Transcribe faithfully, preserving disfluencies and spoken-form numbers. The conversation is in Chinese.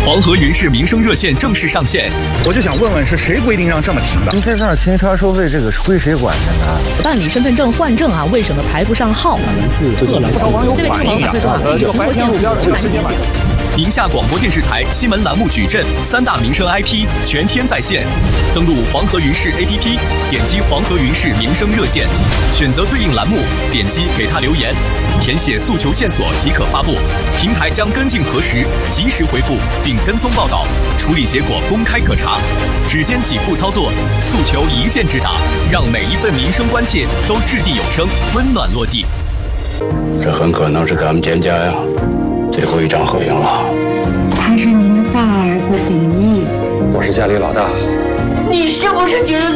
黄河云氏民生热线正式上线。 我就想问问，是谁规定让这么停的？ 您在这儿停车收费，这个是归谁管着呢？ 办理身份证换证啊，为什么排不上号？ 文字特了，不少网友反映啊，这个白天路标是直接买。 宁夏广播电视台新闻栏目矩阵三大民生 I P 全天在线，登录黄河云氏 A P P， 点击黄河云氏民生热线，选择对应栏目，点击给他留言，填写诉求线索即可发布，平台将跟进核实，及时回复并跟踪报道，处理结果公开可查。只见几步操作，诉求一键直达，让每一份民生关切都掷地有声，温暖落地。 这很可能是咱们蒹葭呀最后一张合影了。 他是您的大儿子秉义， 我是家里老大。 你是不是觉得